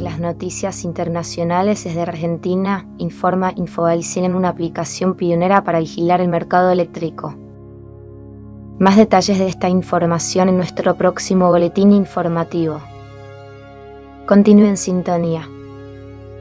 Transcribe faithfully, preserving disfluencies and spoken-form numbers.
las noticias internacionales desde Argentina, informa Infobalicen, una aplicación pionera para vigilar el mercado eléctrico. Más detalles de esta información en nuestro próximo boletín informativo. Continúe en sintonía.